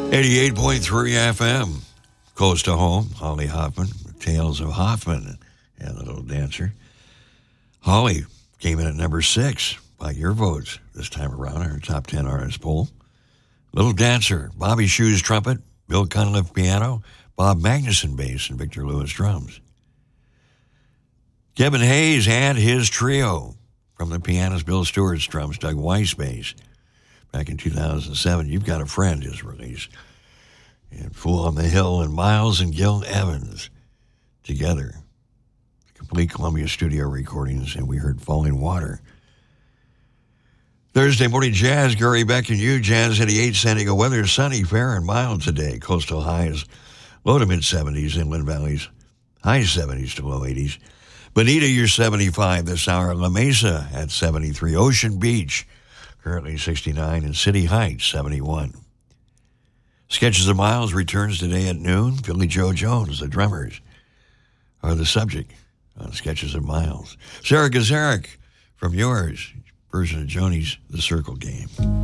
88.3 FM, close to home. Holly Hoffman, Tales of Hoffman, and the Little Dancer. Holly came in at number 6 by your votes this time around, our top 10 artist poll. Little Dancer, Bobby Shoes trumpet, Bill Cunliffe piano, Bob Magnuson bass, and Victor Lewis drums. Kevin Hayes had his trio from the pianist Bill Stewart's drums, Doug Weiss bass. Back in 2007, You've Got a Friend is released. And Fool on the Hill and Miles and Gil Evans together. Complete Columbia studio recordings, and we heard Falling Water. Thursday morning jazz, Gary Beck and you. Jazz 88, San Diego weather, sunny, fair, and mild today. Coastal highs, low to mid-70s, inland valleys, high 70s to low 80s. Bonita, you're 75 this hour. La Mesa at 73. Ocean Beach, currently 69, and City Heights, 71. Sketches of Miles returns today at noon. Philly Joe Jones, the drummers, are the subject on Sketches of Miles. Sarah Gazarek from yours, version of Joni's The Circle Game.